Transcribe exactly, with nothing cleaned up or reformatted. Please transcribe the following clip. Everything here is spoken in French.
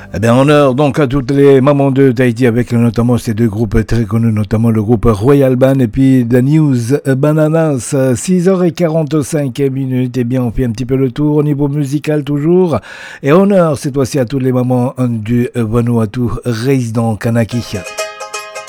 Eh bien, honneur donc à toutes les mamans de Tahiti avec notamment ces deux groupes très connus, notamment le groupe Royal Band et puis The News Bananas. six heures quarante-cinq minutes. Eh bien, on fait un petit peu le tour au niveau musical toujours. Et honneur cette fois-ci à toutes les mamans du Vanuatu résident Kanaki.